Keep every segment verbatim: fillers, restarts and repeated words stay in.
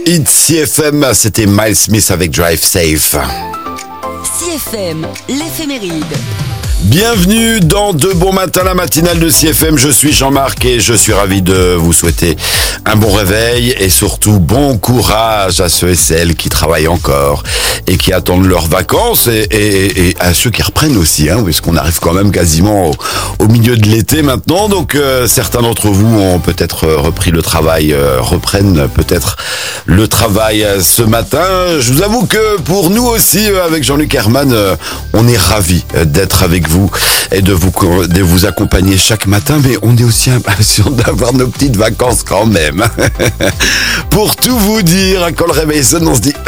Hit C F M, c'était Miles Smith avec Drive Safe. C F M, l'éphéméride. Bienvenue dans De Bon Matin, la matinale de C F M. Je suis Jean-Marc et je suis ravi de vous souhaiter un bon réveil et surtout bon courage à ceux et celles qui travaillent encore et qui attendent leurs vacances et, et, et à ceux qui reprennent aussi, hein, puisqu'on arrive quand même quasiment au, au milieu de l'été maintenant. Donc euh, certains d'entre vous ont peut-être repris le travail, euh, reprennent peut-être le travail ce matin. Je vous avoue que pour nous aussi, euh, avec Jean-Luc Herman, euh, on est ravis d'être avec vous et de vous, de vous accompagner chaque matin, mais on est aussi impatient d'avoir nos petites vacances quand même. Pour tout vous dire, quand le réveil sonne, on se dit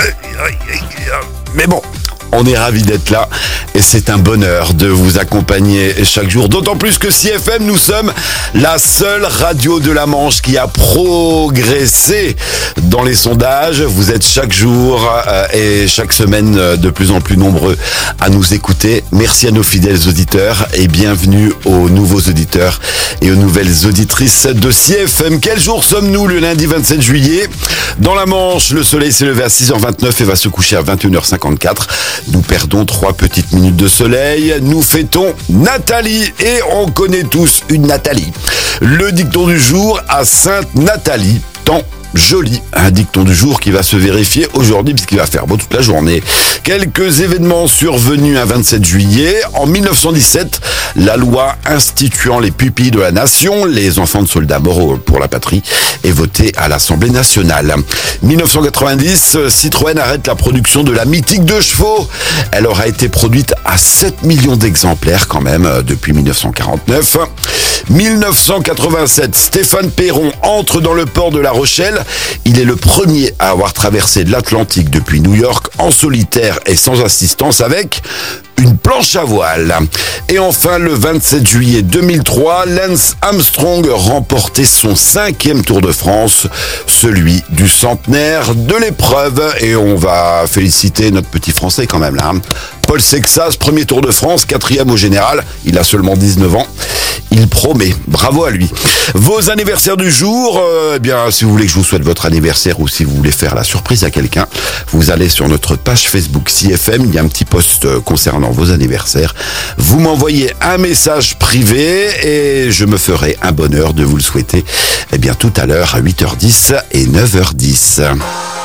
mais bon, on est ravis d'être là et c'est un bonheur de vous accompagner chaque jour. D'autant plus que C F M, nous sommes la seule radio de la Manche qui a progressé dans les sondages. Vous êtes chaque jour euh, et chaque semaine euh, de plus en plus nombreux à nous écouter. Merci à nos fidèles auditeurs et bienvenue aux nouveaux auditeurs et aux nouvelles auditrices de C F M. Quel jour sommes-nous le lundi vingt-sept juillet? Dans la Manche, le soleil s'est levé à six heures vingt-neuf et va se coucher à vingt et une heures cinquante-quatre. Nous perdons trois petites minutes de soleil. Nous fêtons Nathalie et on connaît tous une Nathalie. Le dicton du jour à Sainte-Nathalie, tant joli, un dicton du jour qui va se vérifier aujourd'hui puisqu'il va faire beau toute la journée. Quelques événements survenus un vingt-sept juillet. En mille neuf cent dix-sept, la loi instituant les pupilles de la nation, les enfants de soldats morts pour la patrie, est votée à l'Assemblée nationale. mille neuf cent quatre-vingt-dix, Citroën arrête la production de la mythique deux chevaux. Elle aura été produite à sept millions d'exemplaires quand même depuis mille neuf cent quarante-neuf. mille neuf cent quatre-vingt-sept, Stéphane Perron entre dans le port de La Rochelle. Il est le premier à avoir traversé l'Atlantique depuis New York en solitaire et sans assistance avec une planche à voile. Et enfin, le vingt-sept juillet deux mille trois, Lance Armstrong remportait son cinquième Tour de France, celui du centenaire de l'épreuve. Et on va féliciter notre petit Français quand même là. Paul Sexas, premier Tour de France, quatrième au général. Il a seulement dix-neuf ans. Il promet. Bravo à lui. Vos anniversaires du jour, euh, eh bien, si vous voulez que je vous souhaite votre anniversaire ou si vous voulez faire la surprise à quelqu'un, vous allez sur notre page Facebook C F M. Il y a un petit post concernant vos anniversaires. Vous m'envoyez un message privé et je me ferai un bonheur de vous le souhaiter, eh bien, tout à l'heure à huit heures dix et neuf heures dix.